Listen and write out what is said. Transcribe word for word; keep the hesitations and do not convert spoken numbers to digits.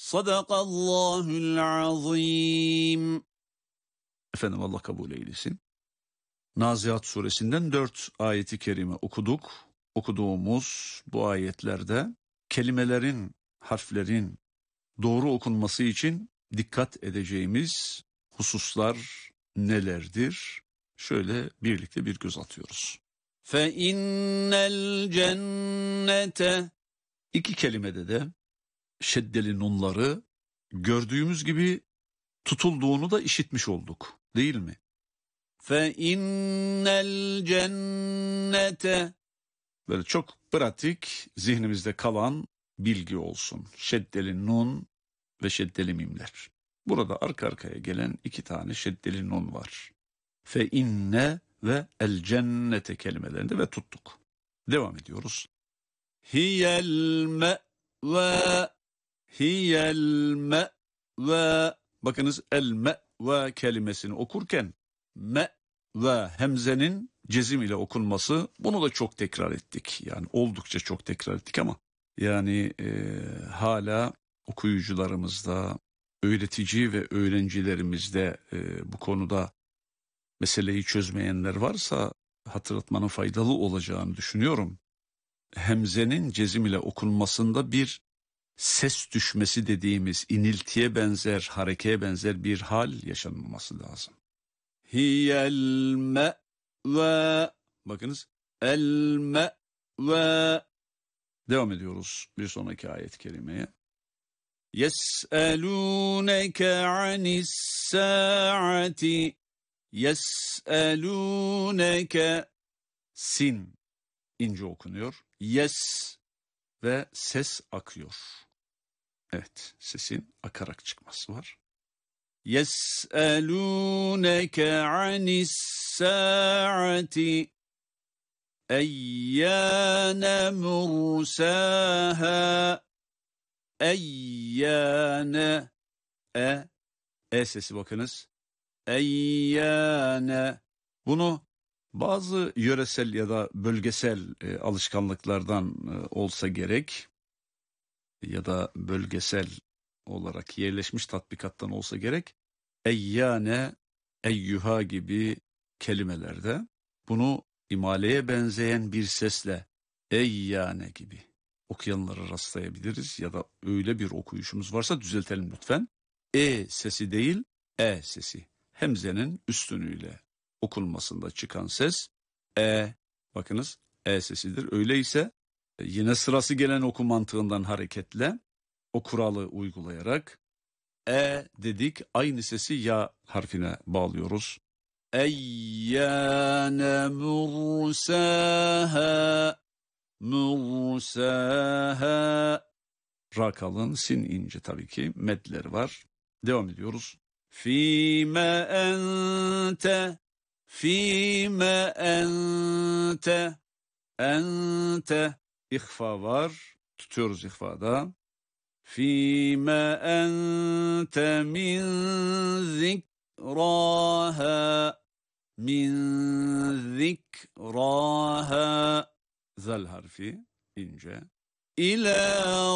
Sadakallahul azim. Efendim Allah kabul eylesin. Nazihat suresinden dört ayeti kerime okuduk. Okuduğumuz bu ayetlerde kelimelerin, harflerin doğru okunması için dikkat edeceğimiz hususlar nelerdir? Şöyle birlikte bir göz atıyoruz. Fe innel cennete. İki kelimede de şeddeli nunları gördüğümüz gibi tutulduğunu da işitmiş olduk, değil mi? Fe innel cennete. Böyle çok pratik, zihnimizde kalan bilgi olsun. Şeddeli nun ve şeddeli mimler. Burada arka arkaya gelen iki tane şeddeli nun var. Fe inne ve el cennete kelimelerinde ve tuttuk. Devam ediyoruz. Hiyel me've. Hiyel me've. Bakınız el me've kelimesini okurken me've hemzenin cezim ile okunması, bunu da çok tekrar ettik. Yani oldukça çok tekrar ettik ama yani e, hala okuyucularımızda, öğretici ve öğrencilerimizde e, bu konuda meseleyi çözmeyenler varsa hatırlatmanın faydalı olacağını düşünüyorum. Hemzenin cezim ile okunmasında bir ses düşmesi dediğimiz iniltiye benzer, harekeye benzer bir hal yaşanmaması lazım. Hiyel me've. Bakınız. El me've. Devam ediyoruz bir sonraki ayet-i kerimeye. Yes'elûneke anis sa'ati. Yes'elûneke. Sin ince okunuyor. Yes ve ses akıyor. Evet, sesin akarak çıkması var. Yes'elûneke anis sa'ati. Eyyâne mursâhâ. Eyyâne. E, e sesi bakınız. Eyyâne. Bunu bazı yöresel ya da bölgesel e, alışkanlıklardan e, olsa gerek ya da bölgesel olarak yerleşmiş tatbikattan olsa gerek, eyyâne, eyyuha gibi kelimelerde bunu imaleye benzeyen bir sesle eyyâne gibi okuyanlara rastlayabiliriz ya da öyle bir okuyuşumuz varsa düzeltelim lütfen. E sesi değil, e sesi. Hemzenin üstünüyle okunmasında çıkan ses e, bakınız e sesidir. Öyleyse yine sırası gelen oku mantığından hareketle o kuralı uygulayarak e dedik, aynı sesi ya harfine bağlıyoruz. Eyyâne mursâhâ. Mursâhâ. Ra kalın, sin ince tabii ki, medleri var. Devam ediyoruz. Fîme ente. Fîme ente. Ente. İhfa var. Tutuyoruz ihfada. Fîme ente min zikrâhâ. Min zikrâhâ. Zal harfi ince. İlâ